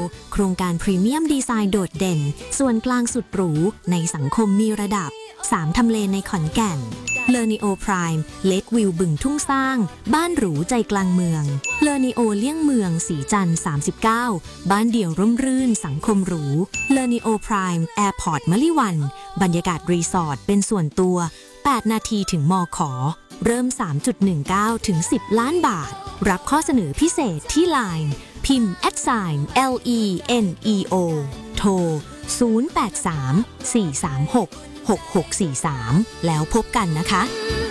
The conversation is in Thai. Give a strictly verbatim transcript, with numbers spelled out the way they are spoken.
โครงการพรีเมียมดีไซน์โดดเด่นส่วนกลางสุดหรูในสังคมมีระดับสามทำเลในขอนแก่นเลอนิโอพรายม์เลควิวบึงทุ่งสร้างบ้านหรูใจกลางเมืองเลอนิโอเลี่ยงเมืองสีจันทร์สามสิบเก้าบ้านเดี่ยวร่มรื่นสังคมหรูเลอนิโอพรายม์แอร์พอร์ตมะลิวันบรรยากาศรีสอร์ทเป็นส่วนตัวแปดนาทีถึงมขเริ่ม สามจุดหนึ่งเก้า ถึง สิบ ล้านบาทรับข้อเสนอพิเศษที่ ไลน์ พิมพ์ แอท ไซน์ แอล อี เอ็น อี โอ โทร ศูนย์ แปด สาม สี่ สาม หก หก หก สี่ สาม แล้วพบกันนะคะ